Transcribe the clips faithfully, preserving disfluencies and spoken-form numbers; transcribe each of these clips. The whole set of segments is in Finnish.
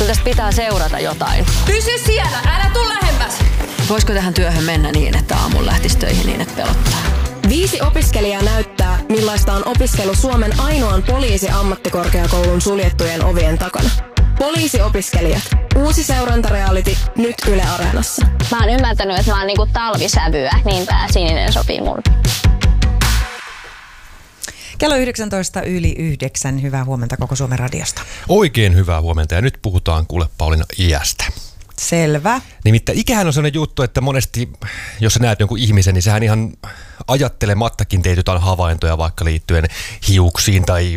Kyllä tästä pitää seurata jotain. Pysy siellä, älä tuu lähemmäs! Voisiko tähän työhön mennä niin, että aamulla lähtisi töihin niin, että pelottaa? Viisi opiskelijaa näyttää, millaista on opiskelu Suomen ainoan poliisiammattikorkeakoulun suljettujen ovien takana. Poliisiopiskelijat. Uusi seurantareality nyt Yle Areenassa. Mä oon ymmärtänyt, että mä oon niinku talvisävyä, niin tää sininen sopii mulle. Kello yhdeksäntoista yli yhdeksän. Hyvää huomenta koko Suomen radiosta. Oikein hyvää huomenta ja nyt puhutaan kuule Pauliina iästä. Selvä. Nimittäin ikähän on sellainen juttu, että monesti, jos sä näet jonkun ihmisen, niin sehän ihan ajattelemattakin teet jotain havaintoja vaikka liittyen hiuksiin tai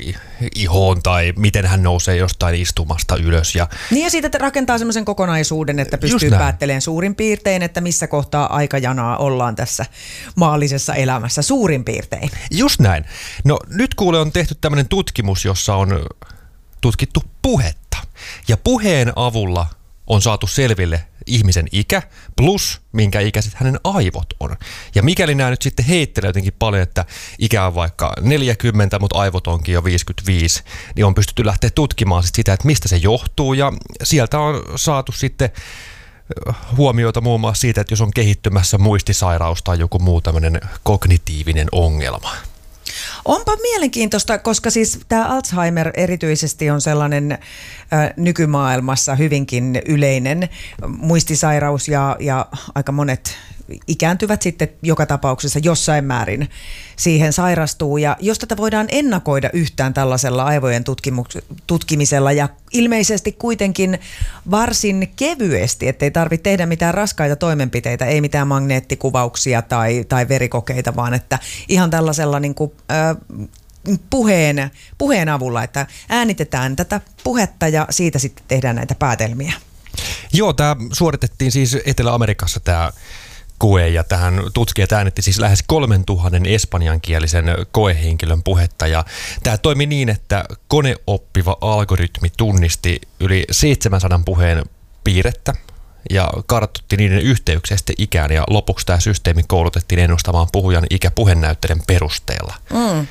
ihoon tai miten hän nousee jostain istumasta ylös. Ja niin ja siitä rakentaa semmoisen kokonaisuuden, että pystyy päättelemään suurin piirtein, että missä kohtaa aikajanaa ollaan tässä maallisessa elämässä suurin piirtein. Just näin. No nyt kuule on tehty tämmöinen tutkimus, jossa on tutkittu puhetta ja puheen avulla on saatu selville ihmisen ikä plus minkä ikäiset hänen aivot on. Ja mikäli nämä nyt sitten heittelee jotenkin paljon, että ikä on vaikka neljäkymmentä, mutta aivot onkin jo viisikymmentäviisi, niin on pystytty lähteä tutkimaan sit sitä, että mistä se johtuu. Ja sieltä on saatu sitten huomioita muun muassa siitä, että jos on kehittymässä muistisairaus tai joku muu tämmöinen kognitiivinen ongelma. Onpa mielenkiintoista, koska siis tämä Alzheimer erityisesti on sellainen äh, nykymaailmassa hyvinkin yleinen muistisairaus ja, ja aika monet ikääntyvät sitten joka tapauksessa jossain määrin siihen sairastuu. Ja jos tätä voidaan ennakoida yhtään tällaisella aivojen tutkimisella ja ilmeisesti kuitenkin varsin kevyesti, ettei tarvitse tehdä mitään raskaita toimenpiteitä, ei mitään magneettikuvauksia tai, tai verikokeita, vaan että ihan tällaisella niin kuin, äh, puheen, puheen avulla, että äänitetään tätä puhetta ja siitä sitten tehdään näitä päätelmiä. Joo, tämä suoritettiin siis Etelä-Amerikassa tämä koe ja tähän tutkijat äänitti siis lähes kolmentuhannen espanjankielisen koehenkilön puhetta ja tämä toimi niin, että koneoppiva algoritmi tunnisti yli seitsemänsadan puheen piirrettä ja kartoitti niiden yhteyksiä sitten ikään ja lopuksi tämä systeemi koulutettiin ennustamaan puhujan ikä puhennäytteiden perusteella. Mm.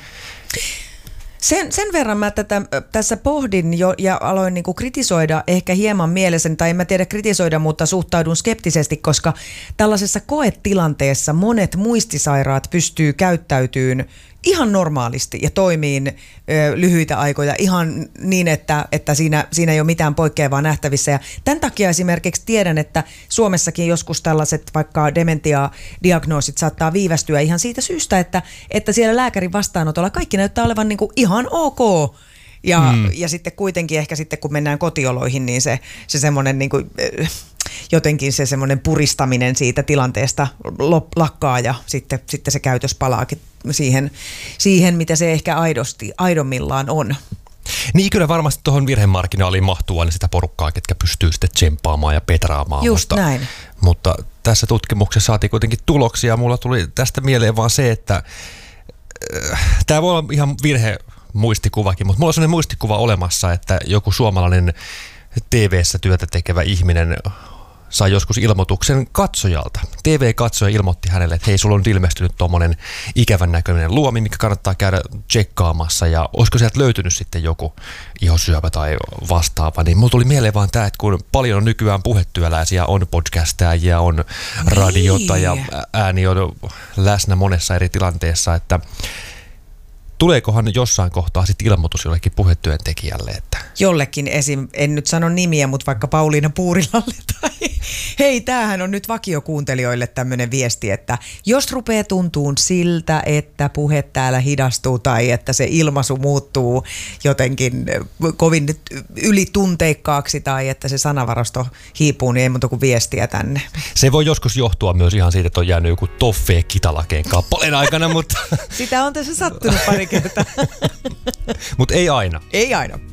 Sen, sen verran mä tätä, tässä pohdin jo ja aloin niinku kritisoida ehkä hieman mielessäni, tai en mä tiedä kritisoida, mutta suhtaudun skeptisesti, koska tällaisessa koetilanteessa monet muistisairaat pystyy käyttäytymään ihan normaalisti ja toimiin ö, lyhyitä aikoja ihan niin, että, että siinä, siinä ei ole mitään poikkeavaa nähtävissä. Ja tämän takia esimerkiksi tiedän, että Suomessakin joskus tällaiset vaikka dementia-diagnoosit saattaa viivästyä ihan siitä syystä, että, että siellä lääkärin vastaanotolla kaikki näyttää olevan niin kuin ihan ok. Ja, hmm. ja sitten kuitenkin ehkä sitten kun mennään kotioloihin, niin se, se semmoinen niin kuin, jotenkin se semmoinen puristaminen siitä tilanteesta lakkaa ja sitten, sitten se käytös palaakin siihen, siihen, mitä se ehkä aidosti, aidommillaan on. Niin kyllä varmasti tuohon virhemarginaaliin mahtuu aina sitä porukkaa, ketkä pystyy sitten tsemppaamaan ja petraamaan. Just mutta, näin. Mutta tässä tutkimuksessa saatiin kuitenkin tuloksia. Mulla tuli tästä mieleen vaan se, että äh, tämä voi olla ihan virhe muistikuvakin, mutta mulla on sellainen muistikuva olemassa, että joku suomalainen T V:ssä työtä tekevä ihminen sai joskus ilmoituksen katsojalta. T V-katsoja ilmoitti hänelle, että hei, sulla on ilmestynyt tommonen ikävän näköinen luomi, mikä kannattaa käydä tsekkaamassa ja olisiko sieltä löytynyt sitten joku ihosyöpä tai vastaava. Niin mulla tuli mieleen vaan tämä, että kun paljon on nykyään puhetyöläisiä, on podcastajia, on radiota ja ääni on läsnä monessa eri tilanteessa, että tuleekohan jossain kohtaa sitten ilmoitus jollekin puhetyöntekijälle? Että jollekin esim. En nyt sano nimiä, mutta vaikka Pauliina Puurilalle tai hei, tämähän on nyt vakiokuuntelijoille tämmöinen viesti, että jos rupeaa tuntuun siltä, että puhe täällä hidastuu tai että se ilmaisu muuttuu jotenkin kovin ylitunteikkaaksi tai että se sanavarasto hiipuu, niin ei muuta kuin viestiä tänne. Se voi joskus johtua myös ihan siitä, että on jäänyt joku toffee kitalakeen kappaleen aikana, mutta sitä on tässä sattunut pari kertaa. Mutta ei aina. Ei aina.